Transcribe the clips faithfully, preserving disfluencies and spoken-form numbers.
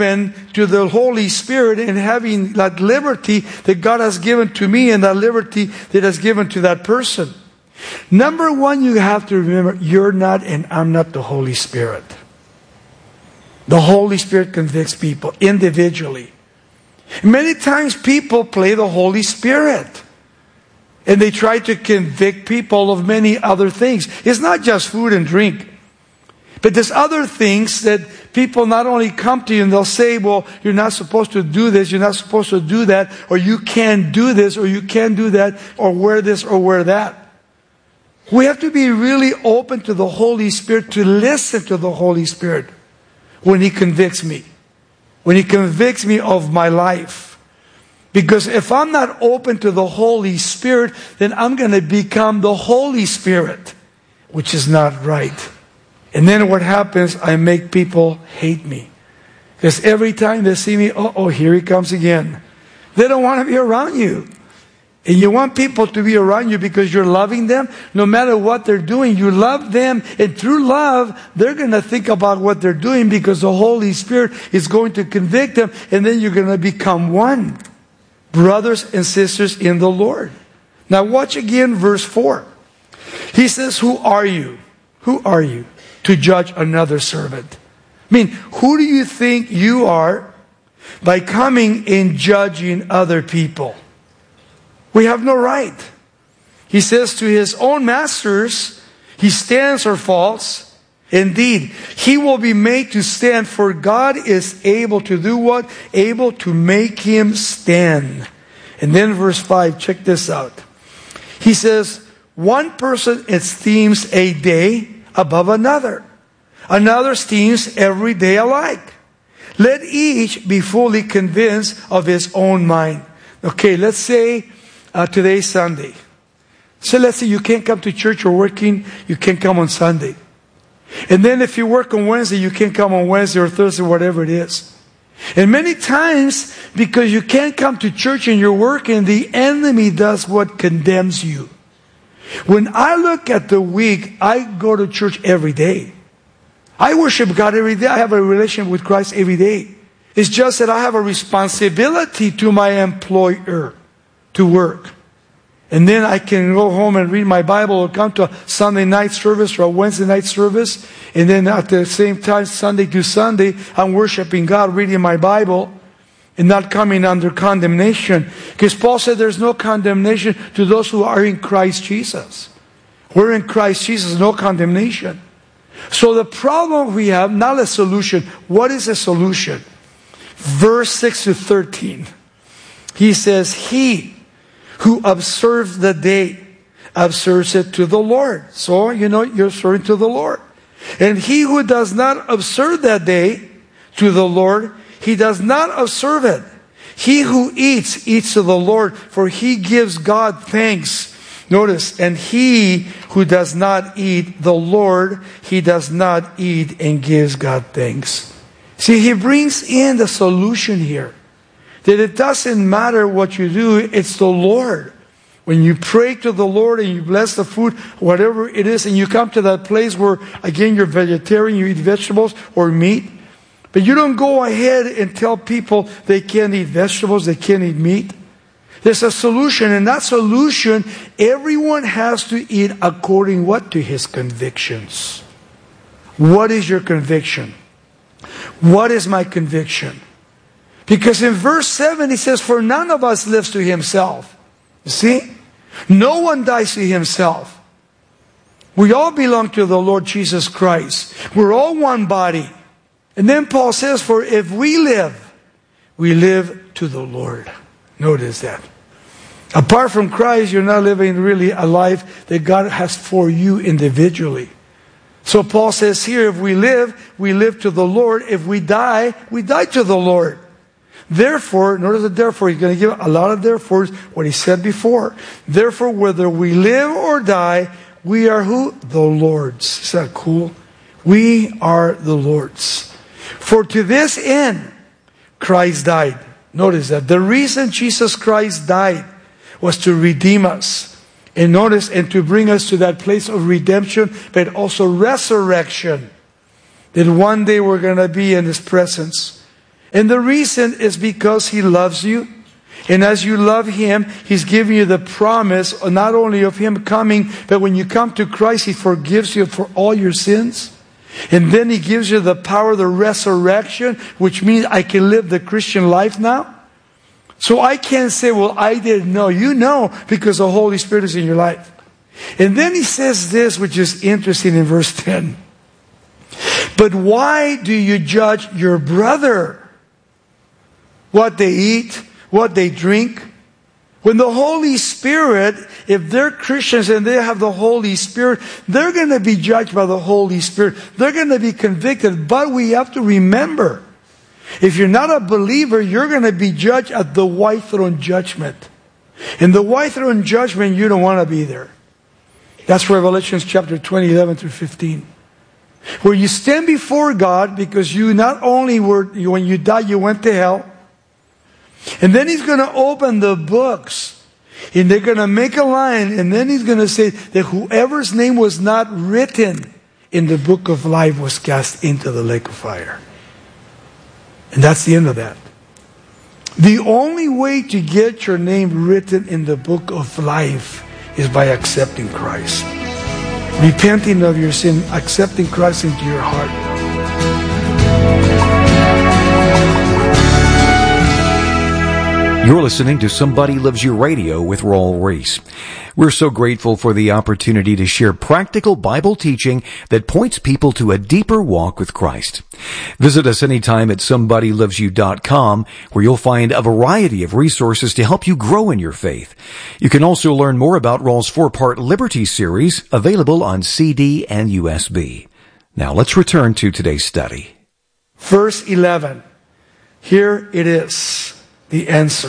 open to the Holy Spirit and having that liberty that God has given to me and that liberty that has given to that person. Number one, you have to remember, you're not and I'm not the Holy Spirit. The Holy Spirit convicts people individually. Many times people play the Holy Spirit. And they try to convict people of many other things. It's not just food and drink. But there's other things that people not only come to you and they'll say, well, you're not supposed to do this, you're not supposed to do that, or you can't do this, or you can't do that, or wear this, or wear that. We have to be really open to the Holy Spirit, to listen to the Holy Spirit when He convicts me. When He convicts me of my life. Because if I'm not open to the Holy Spirit, then I'm going to become the Holy Spirit, which is not right. And then what happens, I make people hate me. Because every time they see me, oh, oh, here he comes again. They don't want to be around you. And you want people to be around you because you're loving them. No matter what they're doing, you love them. And through love, they're going to think about what they're doing because the Holy Spirit is going to convict them. And then you're going to become one. Brothers and sisters in the Lord. Now watch again verse four. He says, who are you? Who are you to judge another servant? I mean, who do you think you are by coming and judging other people? We have no right. He says to his own masters, he stands or falls. Indeed, he will be made to stand, for God is able to do what? Able to make him stand. And then verse five, check this out. He says, one person esteems a day above another. Another esteems every day alike. Let each be fully convinced of his own mind. Okay, let's say uh, today's Sunday. So let's say you can't come to church, you're working, you can't come on Sunday. And then if you work on Wednesday, you can't come on Wednesday or Thursday, whatever it is. And many times, because you can't come to church and you're working, the enemy does what condemns you. When I look at the week, I go to church every day. I worship God every day. I have a relationship with Christ every day. It's just that I have a responsibility to my employer to work. And then I can go home and read my Bible or come to a Sunday night service or a Wednesday night service. And then at the same time, Sunday to Sunday, I'm worshiping God, reading my Bible, and not coming under condemnation. Because Paul said there's no condemnation to those who are in Christ Jesus. We're in Christ Jesus, no condemnation. So the problem we have, not a solution. What is a solution? Verse six to thirteen. He says, he who observes the day observes it to the Lord. So, you know, you're serving to the Lord. And he who does not observe that day to the Lord, he does not observe it. He who eats, eats to the Lord, for he gives God thanks. Notice, and he who does not eat the Lord, he does not eat and gives God thanks. See, he brings in the solution here. That it doesn't matter what you do, it's the Lord. When you pray to the Lord and you bless the food, whatever it is, and you come to that place where, again, you're vegetarian, you eat vegetables or meat, but you don't go ahead and tell people they can't eat vegetables, they can't eat meat. There's a solution, and that solution, everyone has to eat according what? To his convictions. What is your conviction? What is my conviction? Because in verse seven, he says, for none of us lives to himself. You see? No one dies to himself. We all belong to the Lord Jesus Christ. We're all one body. And then Paul says, for if we live, we live to the Lord. Notice that. Apart from Christ, you're not living really a life that God has for you individually. So Paul says here, if we live, we live to the Lord. If we die, we die to the Lord. Therefore, notice the therefore, he's going to give a lot of therefores, what he said before. Therefore, whether we live or die, we are who? The Lord's. Is that cool? We are the Lord's. For to this end, Christ died. Notice that. The reason Jesus Christ died was to redeem us. And notice, and to bring us to that place of redemption, but also resurrection. That one day we're going to be in His presence. And the reason is because He loves you. And as you love Him, He's giving you the promise not only of Him coming, but when you come to Christ, He forgives you for all your sins. And then He gives you the power of the resurrection, which means I can live the Christian life now. So I can't say, well, I didn't know. You know, because the Holy Spirit is in your life. And then He says this, which is interesting in verse ten. But why do you judge your brother? What they eat, what they drink. When the Holy Spirit, if they're Christians and they have the Holy Spirit, they're going to be judged by the Holy Spirit. They're going to be convicted. But we have to remember, if you're not a believer, you're going to be judged at the white throne judgment. In the white throne judgment, you don't want to be there. That's Revelation chapter twenty, eleven through fifteen. Where you stand before God because you not only were, when you died, you went to hell. And then He's going to open the books. And they're going to make a line. And then He's going to say that whoever's name was not written in the book of life was cast into the lake of fire. And that's the end of that. The only way to get your name written in the book of life is by accepting Christ. Repenting of your sin, accepting Christ into your heart. You're listening to Somebody Loves You Radio with Raul Ries. We're so grateful for the opportunity to share practical Bible teaching that points people to a deeper walk with Christ. Visit us anytime at somebody loves you dot com, where you'll find a variety of resources to help you grow in your faith. You can also learn more about Raul's four-part Liberty series, available on C D and U S B. Now let's return to today's study. Verse eleven. Here it is. The answer.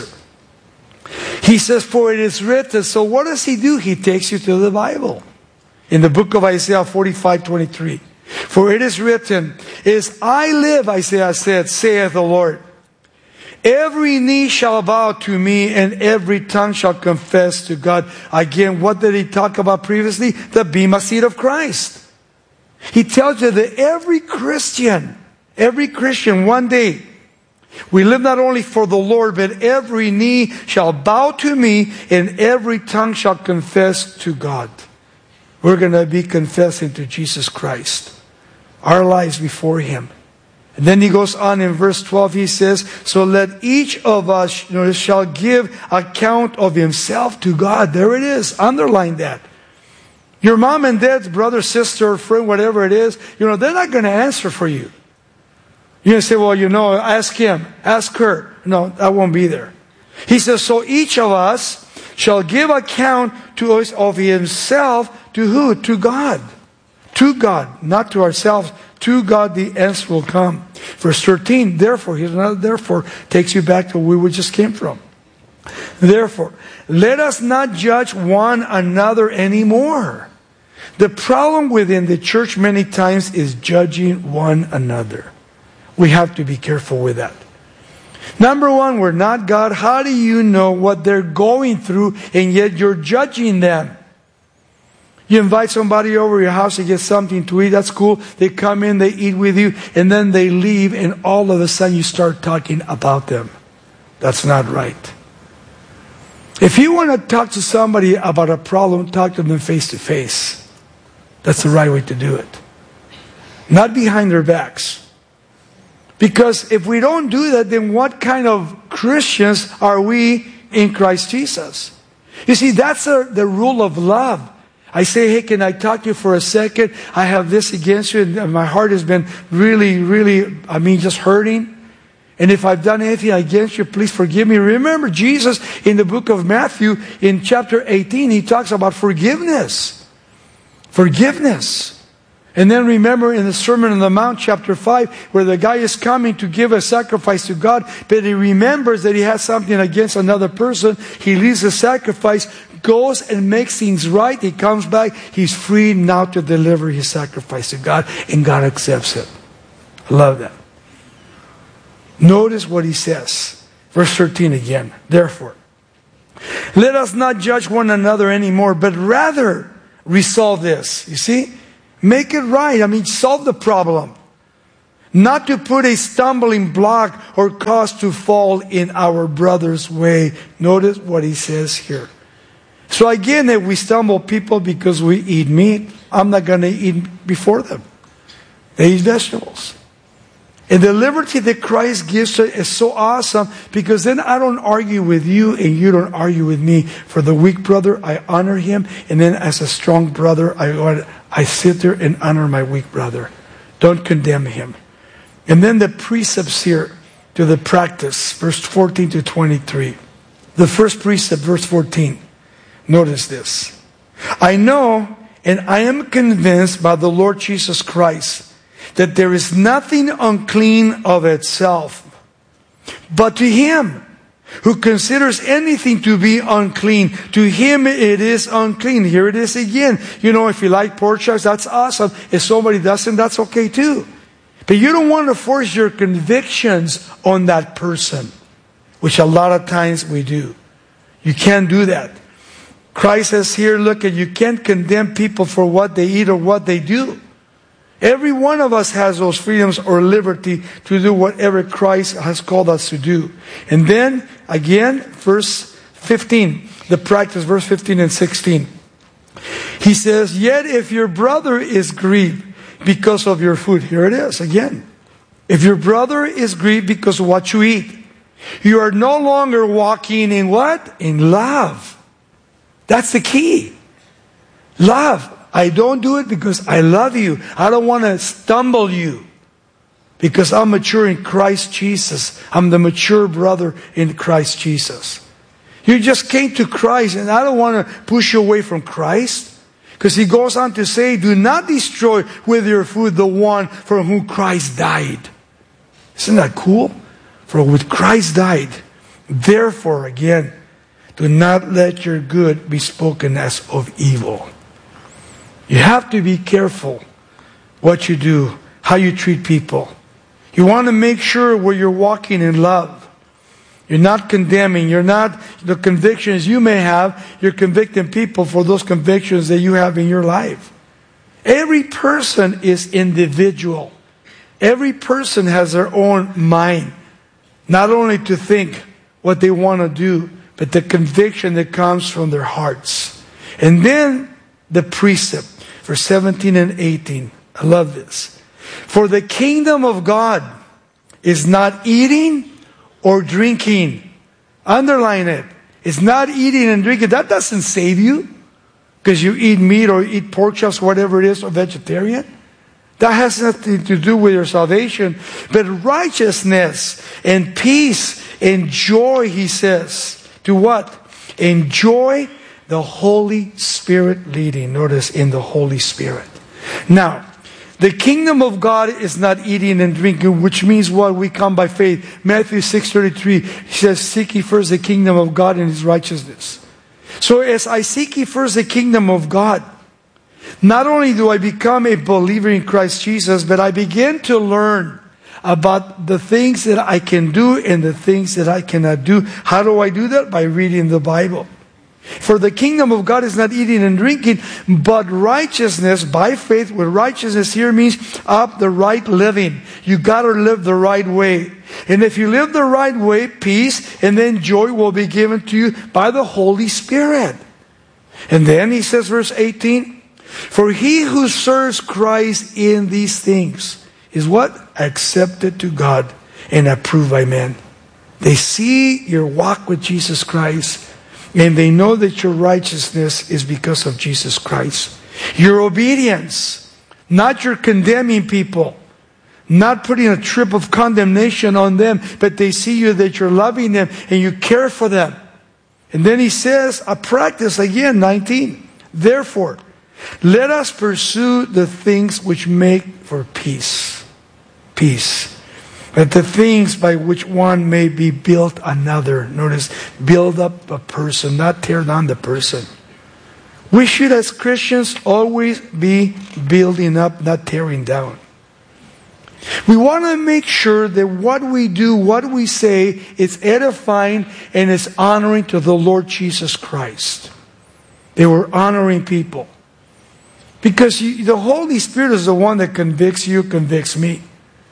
He says, for it is written. So what does He do? He takes you to the Bible. In the book of Isaiah forty-five twenty-three. For it is written, as I live, Isaiah said, saith the Lord, every knee shall bow to me and every tongue shall confess to God. Again, what did he talk about previously? The bema seat of Christ. He tells you that every Christian, every Christian one day, we live not only for the Lord, but every knee shall bow to me and every tongue shall confess to God. We're going to be confessing to Jesus Christ. Our lives before Him. And then he goes on in verse twelve, he says, so let each of us, you know, shall give account of himself to God. There it is. Underline that. Your mom and dad's brother, sister, friend, whatever it is, you know, they're not going to answer for you. You're going to say, well, you know, ask him, ask her. No, that won't be there. He says, so each of us shall give account to us of himself to who? To God. To God, not to ourselves. To God the answer will come. Verse thirteen, therefore, here's another therefore, takes you back to where we just came from. Therefore, let us not judge one another anymore. The problem within the church many times is judging one another. We have to be careful with that. Number one, we're not God. How do you know what they're going through and yet you're judging them? You invite somebody over your house to get something to eat. That's cool. They come in, they eat with you, and then they leave, and all of a sudden you start talking about them. That's not right. If you want to talk to somebody about a problem, talk to them face to face. That's the right way to do it. Not behind their backs. Because if we don't do that, then what kind of Christians are we in Christ Jesus? You see, that's a, the rule of love. I say, hey, can I talk to you for a second? I have this against you, and my heart has been really, really, I mean, just hurting. And if I've done anything against you, please forgive me. Remember, Jesus, in the book of Matthew, in chapter eighteen, He talks about forgiveness. Forgiveness. And then remember in the Sermon on the Mount, chapter five, where the guy is coming to give a sacrifice to God, but he remembers that he has something against another person. He leaves the sacrifice, goes and makes things right. He comes back. He's free now to deliver his sacrifice to God, and God accepts it. I love that. Notice what he says. Verse thirteen again. Therefore, let us not judge one another anymore, but rather resolve this. You see? Make it right. I mean, solve the problem. not to put a stumbling block or cause to fall in our brother's way. Notice what he says here. So again, if we stumble people because we eat meat, I'm not going to eat before them. They eat vegetables. And the liberty that Christ gives us is so awesome, because then I don't argue with you and you don't argue with me. For the weak brother, I honor him. And then as a strong brother, I, I sit there and honor my weak brother. Don't condemn him. And then the precepts here to the practice, verse fourteen to twenty-three. The first precept, verse fourteen. Notice this. I know and I am convinced by the Lord Jesus Christ that there is nothing unclean of itself, but to him who considers anything to be unclean, to him it is unclean. Here it is again. You know, if you like pork chops, that's awesome. If somebody doesn't, that's okay too. But you don't want to force your convictions on that person, which a lot of times we do. You can't do that. Christ says here, look, you can't condemn people for what they eat or what they do. Every one of us has those freedoms or liberty to do whatever Christ has called us to do. And then, again, verse fifteen, the practice, verse fifteen and sixteen. He says, yet if your brother is grieved because of your food, here it is again. If your brother is grieved because of what you eat, you are no longer walking in what? In love. That's the key. Love. I don't do it because I love you. I don't want to stumble you. Because I'm mature in Christ Jesus. I'm the mature brother in Christ Jesus. You just came to Christ, and I don't want to push you away from Christ. Because he goes on to say, do not destroy with your food the one for whom Christ died. Isn't that cool? For with Christ died. Therefore, again, do not let your good be spoken as of evil. You have to be careful what you do, how you treat people. You want to make sure where you're walking in love. You're not condemning. You're not, the convictions you may have, you're convicting people for those convictions that you have in your life. Every person is individual. Every person has their own mind. Not only to think what they want to do, but the conviction that comes from their hearts. And then the precept. Verse seventeen and eighteen. I love this. For the kingdom of God is not eating or drinking. Underline it. It's not eating and drinking. That doesn't save you. Because you eat meat or eat pork chops, whatever it is, or vegetarian. That has nothing to do with your salvation. But righteousness and peace and joy, he says. To what? Enjoy the Holy Spirit leading. Notice, in the Holy Spirit. Now, the kingdom of God is not eating and drinking, which means what? We come by faith. Matthew six thirty-three, he says, seek ye first the kingdom of God and his righteousness. So as I seek ye first the kingdom of God, not only do I become a believer in Christ Jesus, but I begin to learn about the things that I can do and the things that I cannot do. How do I do that? By reading the Bible. For the kingdom of God is not eating and drinking, but righteousness by faith. With righteousness here means up the right living. You got to live the right way. And if you live the right way, peace and then joy will be given to you by the Holy Spirit. And then he says, verse eighteen, for he who serves Christ in these things is what? Accepted to God and approved by men. They see your walk with Jesus Christ, and they know that your righteousness is because of Jesus Christ. Your obedience, not your condemning people, not putting a trip of condemnation on them, but they see you that you're loving them and you care for them. And then he says, a practice again, nineteen. Therefore, let us pursue the things which make for peace. Peace. But the things by which one may be built another. Notice, build up a person, not tear down the person. We should, as Christians, always be building up, not tearing down. We want to make sure that what we do, what we say, is edifying and is honoring to the Lord Jesus Christ. They were honoring people. Because you, the Holy Spirit is the one that convicts you, convicts me.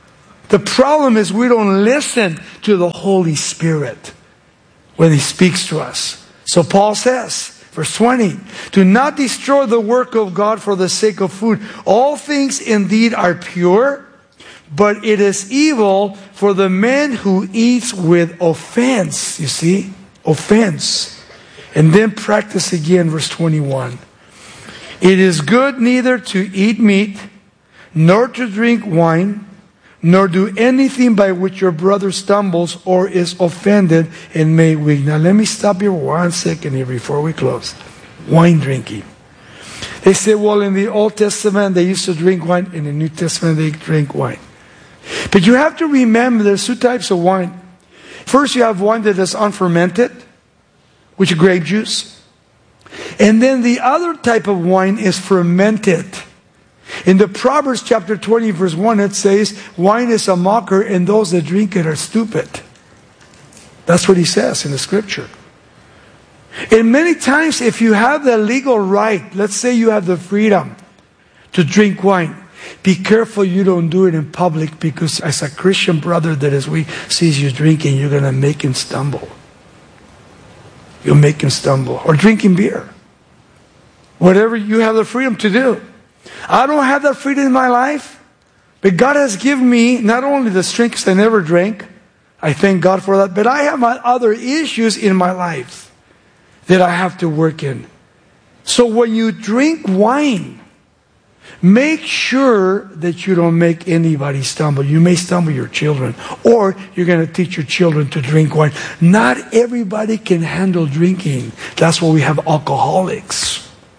The problem is we don't listen to the Holy Spirit when He speaks to us. So Paul says, verse twenty, do not destroy the work of God for the sake of food. All things indeed are pure, but it is evil for the man who eats with offense. You see? Offense. And then practice again, verse twenty-one. It is good neither to eat meat, nor to drink wine, nor do anything by which your brother stumbles or is offended and made weak. Now let me stop here one second here before we close. Wine drinking. They say, well, in the Old Testament they used to drink wine. In the New Testament they drink wine. But you have to remember there's two types of wine. First you have wine that is unfermented, which is grape juice. And then the other type of wine is fermented. In the Proverbs chapter twenty verse one it says, wine is a mocker and those that drink it are stupid. That's what he says in the scripture. And many times if you have the legal right, let's say you have the freedom to drink wine, be careful you don't do it in public, because as a Christian brother that as we sees you drinking, you're going to make him stumble. You'll make him stumble. Or drinking beer. Whatever you have the freedom to do. I don't have that freedom in my life, but God has given me not only the strength because I never drank, I thank God for that, but I have my other issues in my life that I have to work in. So when you drink wine, make sure that you don't make anybody stumble. You may stumble your children, or you're going to teach your children to drink wine. Not everybody can handle drinking. That's why we have alcoholics.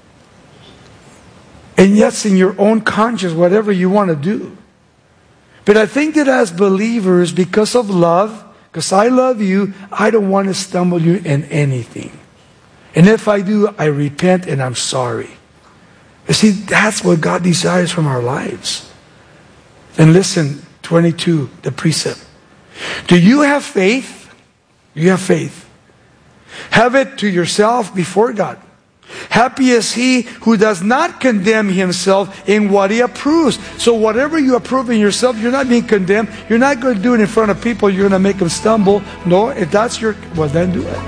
And yes, in your own conscience, whatever you want to do. But I think that as believers, because of love, because I love you, I don't want to stumble you in anything. And if I do, I repent and I'm sorry. You see, that's what God desires from our lives. And listen, twenty-two, the precept. Do you have faith? You have faith. Have it to yourself before God. Happy is he who does not condemn himself in what he approves. So whatever you approve in yourself, you're not being condemned. You're not going to do it in front of people. You're going to make them stumble. No, if that's your, well then do it.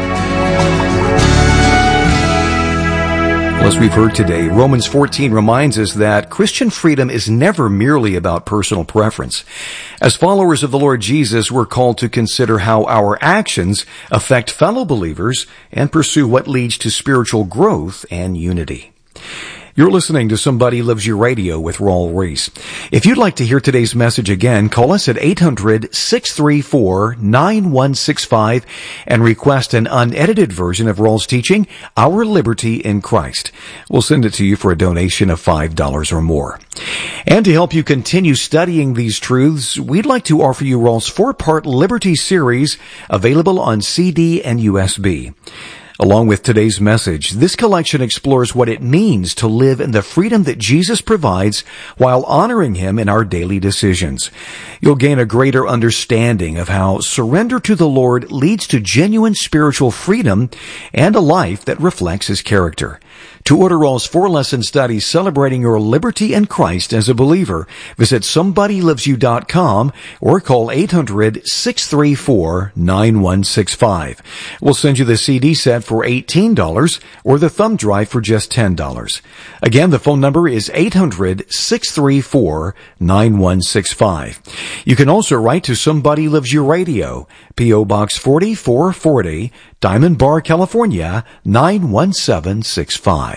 As we've heard today, Romans fourteen reminds us that Christian freedom is never merely about personal preference. As followers of the Lord Jesus, we're called to consider how our actions affect fellow believers and pursue what leads to spiritual growth and unity. You're listening to Somebody Loves You Radio with Raul Ries. If you'd like to hear today's message again, call us at eight hundred, six three four, nine one six five and request an unedited version of Raul's teaching, Our Liberty in Christ. We'll send it to you for a donation of five dollars or more. And to help you continue studying these truths, we'd like to offer you Raul's four-part Liberty series available on C D and U S B. Along with today's message, this collection explores what it means to live in the freedom that Jesus provides while honoring Him in our daily decisions. You'll gain a greater understanding of how surrender to the Lord leads to genuine spiritual freedom and a life that reflects His character. To order Raul's four-lesson study celebrating your liberty in Christ as a believer, visit somebody loves you dot com or call eight hundred, six three four, nine one six five. We'll send you the C D set for eighteen dollars or the thumb drive for just ten dollars. Again, the phone number is eight hundred, six three four, nine one six five. You can also write to Somebody Loves You Radio, P O Box forty-four forty, Diamond Bar, California, nine one seven six five.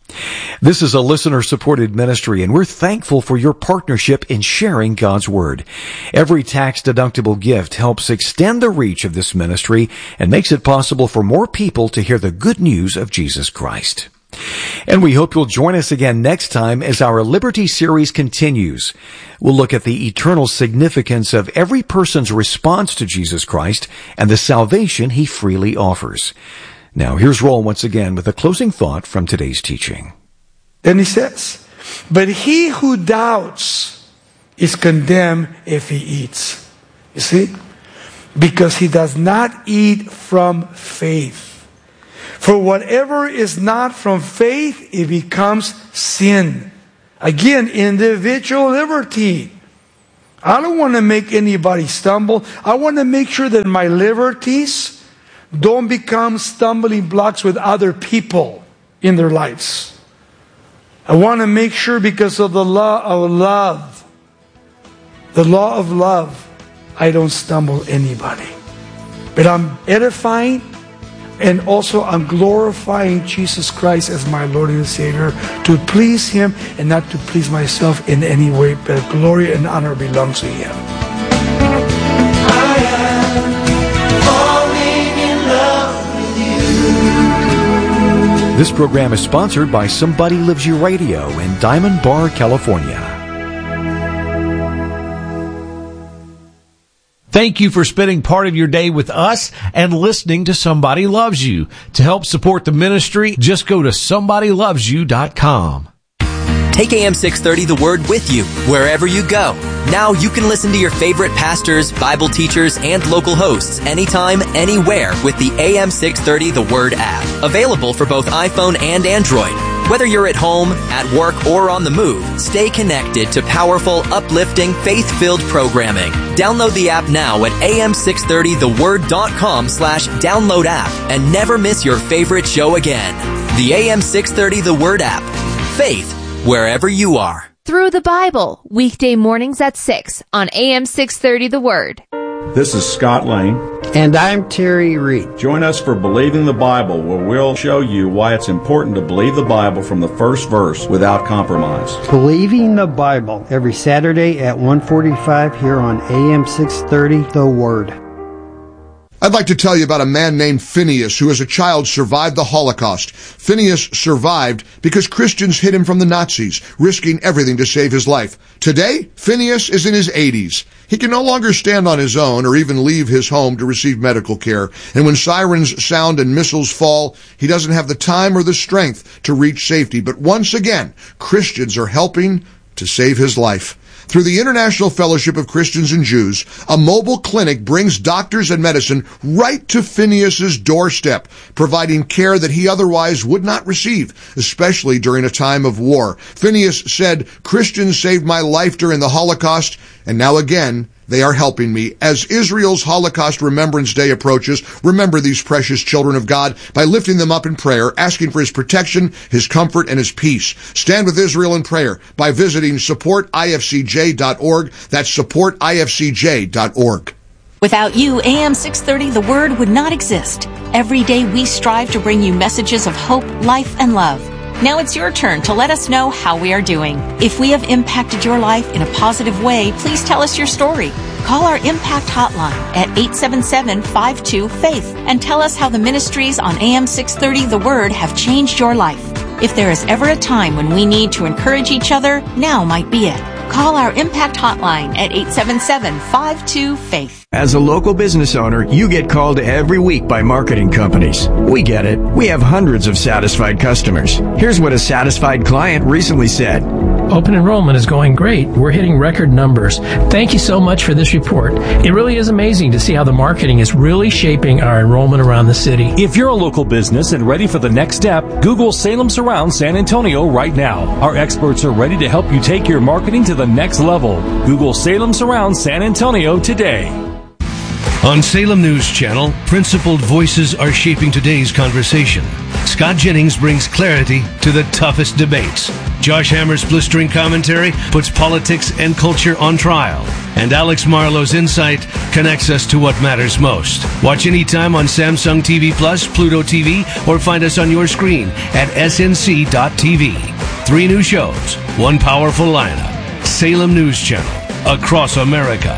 This is a listener-supported ministry, and we're thankful for your partnership in sharing God's Word. Every tax-deductible gift helps extend the reach of this ministry and makes it possible for more people to hear the good news of Jesus Christ. And we hope you'll join us again next time as our Liberty series continues. We'll look at the eternal significance of every person's response to Jesus Christ and the salvation He freely offers. Now, here's Raul once again with a closing thought from today's teaching. Then he says, but he who doubts is condemned if he eats. You see? Because he does not eat from faith. For whatever is not from faith, it becomes sin. Again, individual liberty. I don't want to make anybody stumble. I want to make sure that my liberties don't become stumbling blocks with other people in their lives. I want to make sure, because of the law of love, the law of love, I don't stumble anybody. But I'm edifying, and also I'm glorifying Jesus Christ as my Lord and Savior, to please Him and not to please myself in any way, but glory and honor belongs to Him. I am falling in love with you. This program is sponsored by Somebody Loves You Radio in Diamond Bar, California. Thank you for spending part of your day with us and listening to Somebody Loves You. To help support the ministry, just go to somebody loves you dot com. Take A M six thirty The Word with you wherever you go. Now you can listen to your favorite pastors, Bible teachers, and local hosts anytime, anywhere with the A M six thirty The Word app. Available for both iPhone and Android. Whether you're at home, at work, or on the move, stay connected to powerful, uplifting, faith-filled programming. Download the app now at A M six thirty the word dot com slash download app and never miss your favorite show again. The A M six thirty The Word app. Faith wherever you are. Through the Bible, weekday mornings at six on A M six thirty The Word. This is Scott Lane. And I'm Terry Reed. Join us for Believing the Bible, where we'll show you why it's important to believe the Bible from the first verse without compromise. Believing the Bible, every Saturday at one forty-five here on A M six thirty The Word. I'd like to tell you about a man named Phineas who as a child survived the Holocaust. Phineas survived because Christians hid him from the Nazis, risking everything to save his life. Today, Phineas is in his eighties. He can no longer stand on his own or even leave his home to receive medical care. And when sirens sound and missiles fall, he doesn't have the time or the strength to reach safety. But once again, Christians are helping to save his life. Through the International Fellowship of Christians and Jews, a mobile clinic brings doctors and medicine right to Phineas's doorstep, providing care that he otherwise would not receive, especially during a time of war. Phineas said, "Christians saved my life during the Holocaust, and now again, they are helping me." As Israel's Holocaust Remembrance Day approaches, remember these precious children of God by lifting them up in prayer, asking for His protection, His comfort, and His peace. Stand with Israel in prayer by visiting support I F C J dot org. That's support I F C J dot org. Without you, A M six thirty The Word would not exist. Every day we strive to bring you messages of hope, life, and love. Now it's your turn to let us know how we are doing. If we have impacted your life in a positive way, please tell us your story. Call our Impact Hotline at eight seven seven, five two, FAITH and tell us how the ministries on A M six thirty The Word have changed your life. If there is ever a time when we need to encourage each other, now might be it. Call our Impact Hotline at eight seven seven, five two, FAITH. As a local business owner, you get called every week by marketing companies. We get it. We have hundreds of satisfied customers. Here's what a satisfied client recently said. Open enrollment is going great. We're hitting record numbers. Thank you so much for this report. It really is amazing to see how the marketing is really shaping our enrollment around the city. If you're a local business and ready for the next step, Google Salem Surround San Antonio right now. Our experts are ready to help you take your marketing to the next level. Google Salem Surround San Antonio today. On Salem News Channel, principled voices are shaping today's conversation. Scott Jennings brings clarity to the toughest debates. Josh Hammer's blistering commentary puts politics and culture on trial. And Alex Marlowe's insight connects us to what matters most. Watch anytime on Samsung T V Plus, Pluto T V, or find us on your screen at S N C dot T V. Three new shows, one powerful lineup. Salem News Channel, across America.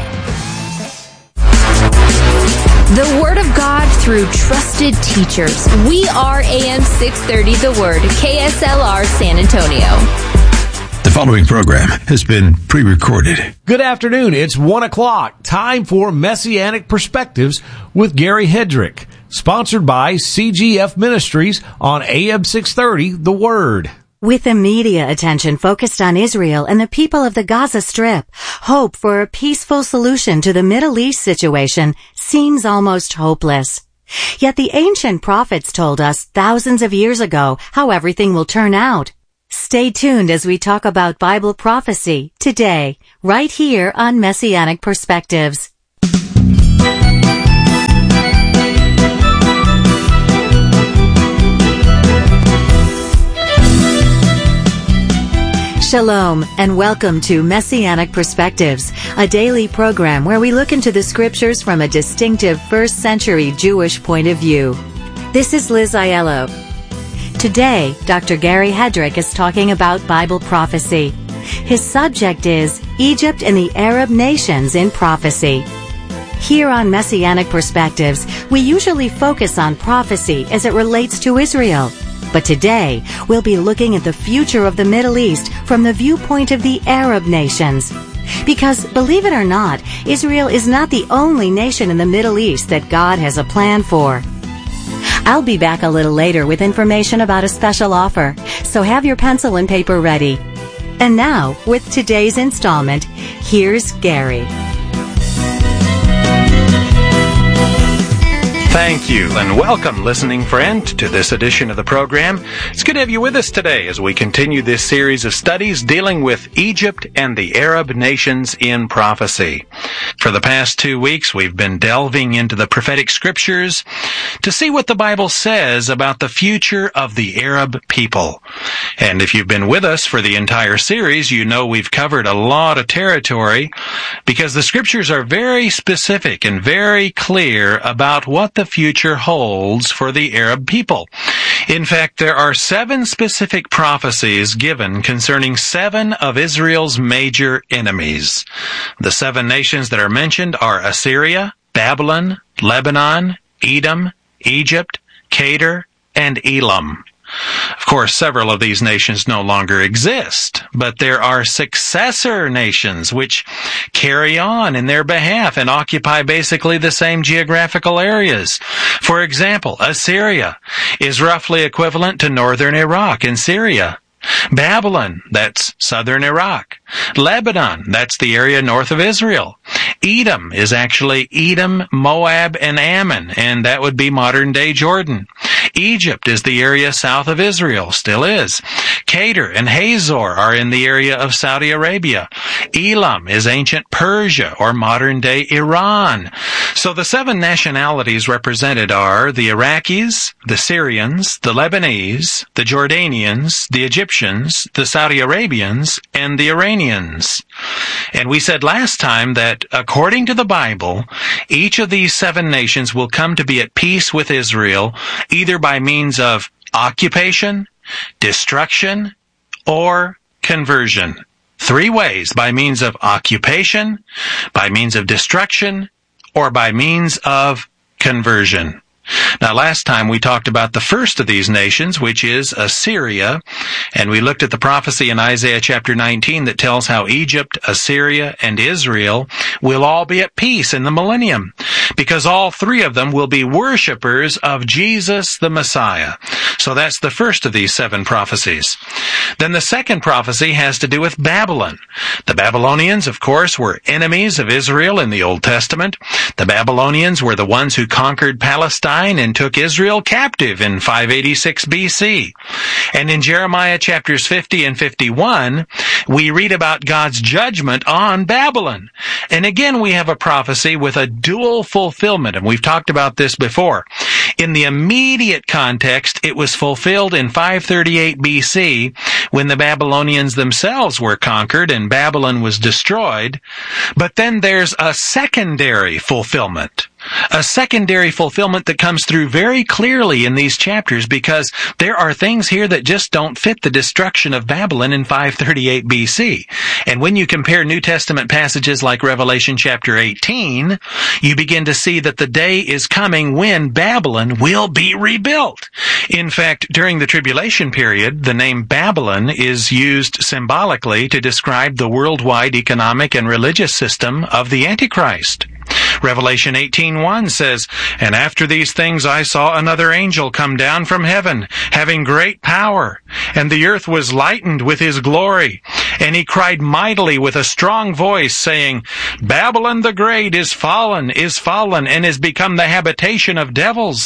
The Word of God through trusted teachers. We are A M six thirty The Word, K S L R San Antonio. The following program has been pre-recorded. Good afternoon. It's one o'clock. Time for Messianic Perspectives with Gary Hedrick. Sponsored by C G F Ministries on A M six thirty The Word. With the media attention focused on Israel and the people of the Gaza Strip, hope for a peaceful solution to the Middle East situation seems almost hopeless. Yet the ancient prophets told us thousands of years ago how everything will turn out. Stay tuned as we talk about Bible prophecy today, right here on Messianic Perspectives. Shalom, and welcome to Messianic Perspectives, a daily program where we look into the scriptures from a distinctive first century Jewish point of view. This is Liz Aiello. Today, Doctor Gary Hedrick is talking about Bible prophecy. His subject is Egypt and the Arab nations in prophecy. Here on Messianic Perspectives, we usually focus on prophecy as it relates to Israel. But today, we'll be looking at the future of the Middle East from the viewpoint of the Arab nations. Because, believe it or not, Israel is not the only nation in the Middle East that God has a plan for. I'll be back a little later with information about a special offer, so have your pencil and paper ready. And now, with today's installment, here's Gary. Thank you, and welcome, listening friend, to this edition of the program. It's good to have you with us today as we continue this series of studies dealing with Egypt and the Arab nations in prophecy. For the past two weeks, we've been delving into the prophetic scriptures to see what the Bible says about the future of the Arab people. And if you've been with us for the entire series, you know we've covered a lot of territory because the scriptures are very specific and very clear about what the future holds for the Arab people. In fact, there are seven specific prophecies given concerning seven of Israel's major enemies. The seven nations that are mentioned are Assyria, Babylon, Lebanon, Edom, Egypt, Kedar, and Elam. Of course, several of these nations no longer exist, but there are successor nations which carry on in their behalf and occupy basically the same geographical areas. For example, Assyria is roughly equivalent to northern Iraq and Syria. Babylon, that's southern Iraq. Lebanon, that's the area north of Israel. Edom is actually Edom, Moab, and Ammon, and that would be modern-day Jordan. Egypt is the area south of Israel, still is. Kedar and Hazor are in the area of Saudi Arabia. Elam is ancient Persia or modern-day Iran. So the seven nationalities represented are the Iraqis, the Syrians, the Lebanese, the Jordanians, the Egyptians, the Saudi Arabians, and the Iranians. And we said last time that according to the Bible, each of these seven nations will come to be at peace with Israel, either by means of occupation, destruction, or conversion. Three ways: by means of occupation, by means of destruction, or by means of conversion. Now, last time we talked about the first of these nations, which is Assyria, and we looked at the prophecy in Isaiah chapter nineteen that tells how Egypt, Assyria, and Israel will all be at peace in the millennium, because all three of them will be worshipers of Jesus the Messiah. So that's the first of these seven prophecies. Then the second prophecy has to do with Babylon. The Babylonians, of course, were enemies of Israel in the Old Testament. The Babylonians were the ones who conquered Palestine and took Israel captive in five eighty-six B C. And in Jeremiah chapters fifty and fifty-one, we read about God's judgment on Babylon. And again, we have a prophecy with a dual fulfillment, and we've talked about this before. In the immediate context, it was fulfilled in five thirty-eight B C when the Babylonians themselves were conquered and Babylon was destroyed. But then there's a secondary fulfillment. A secondary fulfillment that comes through very clearly in these chapters, because there are things here that just don't fit the destruction of Babylon in five thirty-eight B C. And when you compare New Testament passages like Revelation chapter eighteen, you begin to see that the day is coming when Babylon will be rebuilt. In fact, during the tribulation period, the name Babylon is used symbolically to describe the worldwide economic and religious system of the Antichrist. Revelation eighteen one says, "And after these things I saw another angel come down from heaven, having great power, and the earth was lightened with his glory. And he cried mightily with a strong voice, saying, Babylon the great is fallen, is fallen, and is become the habitation of devils,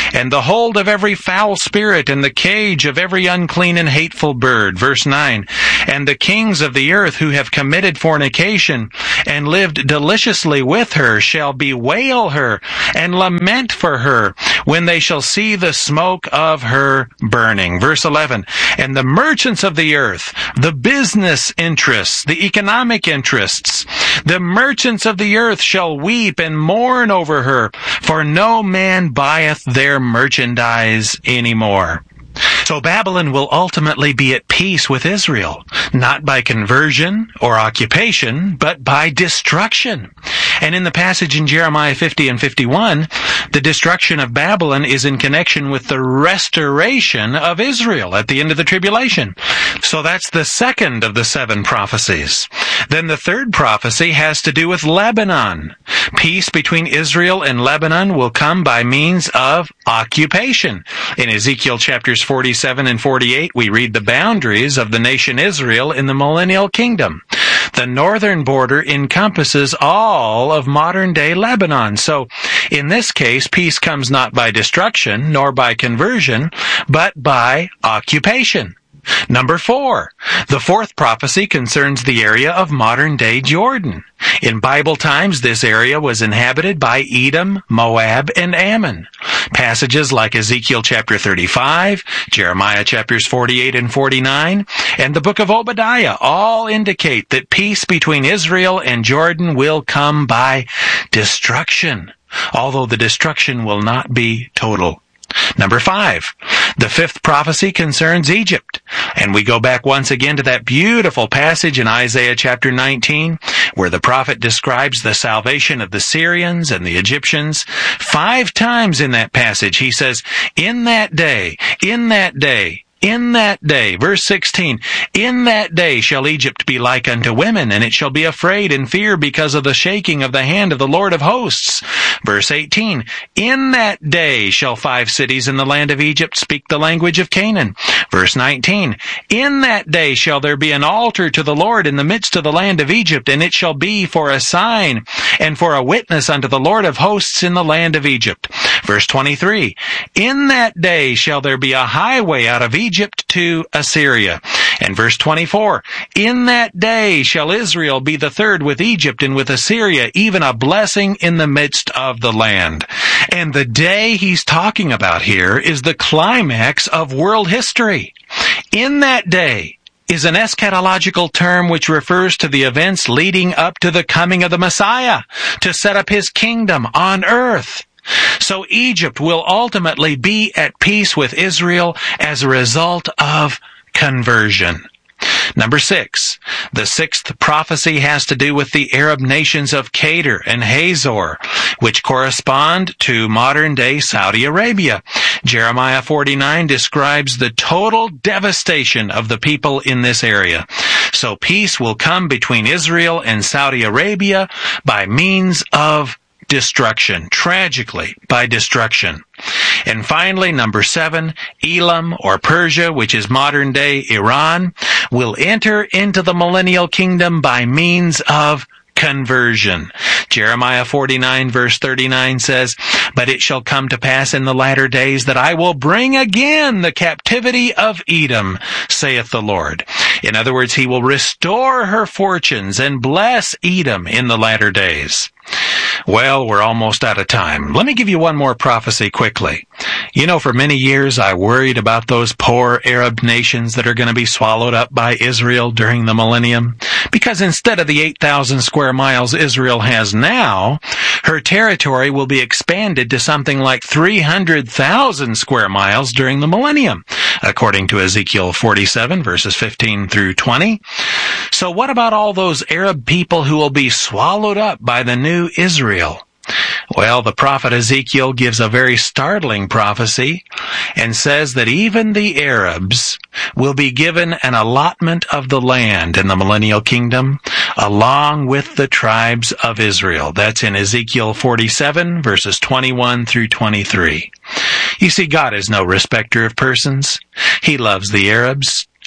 and the hold of every foul spirit, and the cage of every unclean and hateful bird. Verse nine, and the kings of the earth who have committed fornication and lived deliciously with her shall bewail her and lament for her when they shall see the smoke of her burning. Verse eleven, and the merchants of the earth, the business interests, the economic interests, the merchants of the earth shall weep and mourn over her, for no man buyeth their merchandise anymore. So Babylon will ultimately be at peace with Israel, not by conversion or occupation, but by destruction. And in the passage in Jeremiah fifty and fifty-one, the destruction of Babylon is in connection with the restoration of Israel at the end of the tribulation. So that's the second of the seven prophecies. Then the third prophecy has to do with Lebanon. Peace between Israel and Lebanon will come by means of occupation. In Ezekiel chapters forty-seven and forty-eight, we read the boundaries of the nation Israel in the millennial kingdom. The northern border encompasses all of modern-day Lebanon. So, in this case, peace comes not by destruction, nor by conversion, but by occupation. Number four, the fourth prophecy concerns the area of modern-day Jordan. In Bible times, this area was inhabited by Edom, Moab, and Ammon. Passages like Ezekiel chapter thirty-five, Jeremiah chapters forty-eight and forty-nine, and the book of Obadiah all indicate that peace between Israel and Jordan will come by destruction, although the destruction will not be total. Number five, the fifth prophecy concerns Egypt. And we go back once again to that beautiful passage in Isaiah chapter nineteen, where the prophet describes the salvation of the Syrians and the Egyptians. Five times in that passage he says, in that day, in that day, in that day, verse sixteen, in that day shall Egypt be like unto women, and it shall be afraid and fear because of the shaking of the hand of the Lord of hosts. Verse eighteen, in that day shall five cities in the land of Egypt speak the language of Canaan. Verse nineteen, in that day shall there be an altar to the Lord in the midst of the land of Egypt, and it shall be for a sign and for a witness unto the Lord of hosts in the land of Egypt. Verse twenty-three, in that day shall there be a highway out of Egypt Egypt to Assyria. And verse twenty-four, in that day shall Israel be the third with Egypt and with Assyria, even a blessing in the midst of the land. And the day he's talking about here is the climax of world history. In that day is an eschatological term which refers to the events leading up to the coming of the Messiah to set up his kingdom on earth. So Egypt will ultimately be at peace with Israel as a result of conversion. Number six, the sixth prophecy has to do with the Arab nations of Kedar and Hazor, which correspond to modern-day Saudi Arabia. Jeremiah forty-nine describes the total devastation of the people in this area. So peace will come between Israel and Saudi Arabia by means of destruction, tragically, by destruction. And finally, number seven, Elam or Persia, which is modern-day Iran, will enter into the millennial kingdom by means of conversion. Jeremiah forty-nine verse thirty-nine says, but it shall come to pass in the latter days that I will bring again the captivity of Edom, saith the Lord. In other words, he will restore her fortunes and bless Edom in the latter days. Well, we're almost out of time. Let me give you one more prophecy quickly. You know, for many years I worried about those poor Arab nations that are going to be swallowed up by Israel during the millennium, because instead of the eight thousand square miles Israel has now, her territory will be expanded to something like three hundred thousand square miles during the millennium, according to Ezekiel forty-seven verses fifteen through twenty. So what about all those Arab people who will be swallowed up by the new Israel? Well, the prophet Ezekiel gives a very startling prophecy and says that even the Arabs will be given an allotment of the land in the millennial kingdom along with the tribes of Israel. That's in Ezekiel forty-seven verses twenty-one through twenty-three. You see, God is no respecter of persons. He loves the Arabs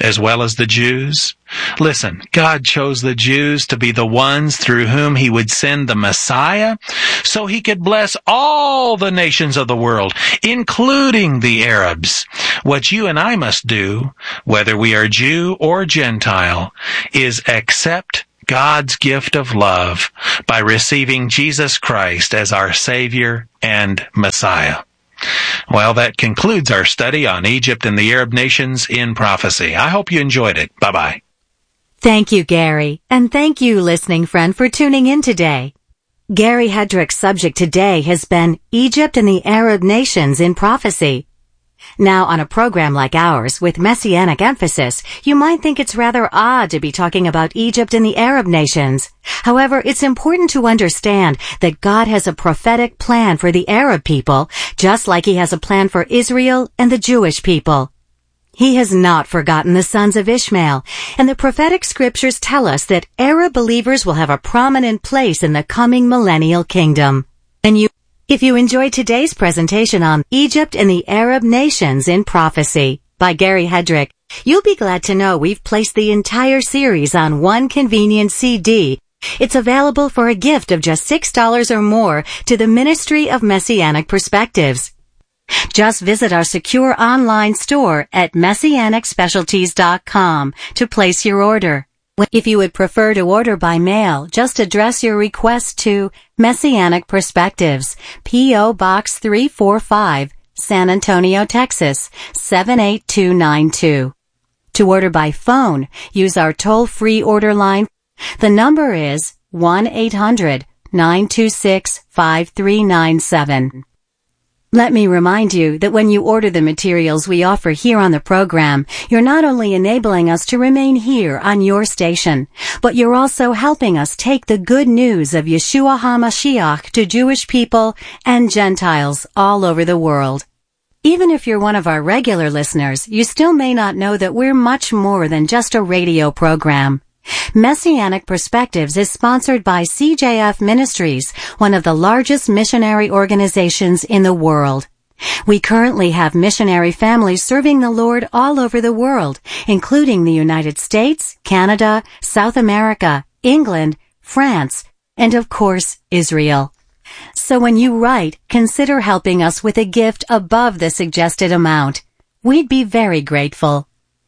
as well as the Jews? Listen, God chose the Jews to be the ones through whom he would send the Messiah so he could bless all the nations of the world, including the Arabs. What you and I must do, whether we are Jew or Gentile, is accept God's gift of love by receiving Jesus Christ as our Savior and Messiah. Well, that concludes our study on Egypt and the Arab nations in prophecy. I hope you enjoyed it. Bye-bye. Thank you, Gary. And thank you, listening friend, for tuning in today. Gary Hedrick's subject today has been Egypt and the Arab nations in prophecy. Now, on a program like ours with messianic emphasis, you might think it's rather odd to be talking about Egypt and the Arab nations. However, it's important to understand that God has a prophetic plan for the Arab people, just like he has a plan for Israel and the Jewish people. He has not forgotten the sons of Ishmael, and the prophetic scriptures tell us that Arab believers will have a prominent place in the coming millennial kingdom. And you If you enjoyed today's presentation on Egypt and the Arab Nations in Prophecy by Gary Hedrick, you'll be glad to know we've placed the entire series on one convenient C D. It's available for a gift of just six dollars or more to the Ministry of Messianic Perspectives. Just visit our secure online store at messianic specialties dot com to place your order. If you would prefer to order by mail, just address your request to Messianic Perspectives, P O. Box three forty-five, San Antonio, Texas, seven eight two nine two. To order by phone, use our toll-free order line. The number is one eight hundred nine two six five three nine seven. Let me remind you that when you order the materials we offer here on the program, you're not only enabling us to remain here on your station, but you're also helping us take the good news of Yeshua HaMashiach to Jewish people and Gentiles all over the world. Even if you're one of our regular listeners, you still may not know that we're much more than just a radio program. Messianic Perspectives is sponsored by C J F Ministries, one of the largest missionary organizations in the world. We currently have missionary families serving the Lord all over the world, including the United States, Canada, South America, England, France, and of course, Israel. So when you write, consider helping us with a gift above the suggested amount. We'd be very grateful.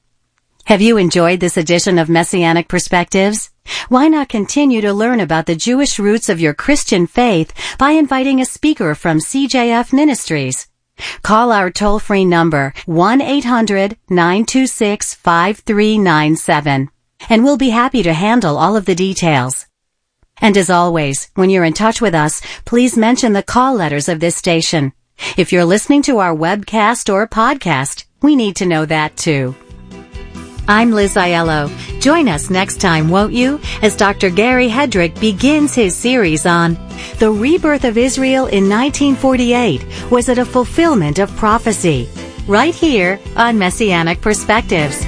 Have you enjoyed this edition of Messianic Perspectives? Why not continue to learn about the Jewish roots of your Christian faith by inviting a speaker from C J F Ministries? Call our toll-free number, one eight hundred nine two six five three nine seven, and we'll be happy to handle all of the details. And as always, when you're in touch with us, please mention the call letters of this station. If you're listening to our webcast or podcast, we need to know that too. I'm Liz Aiello. Join us next time, won't you, as Doctor Gary Hedrick begins his series on The Rebirth of Israel in nineteen forty-eight. Was it a fulfillment of prophecy? Right here on Messianic Perspectives.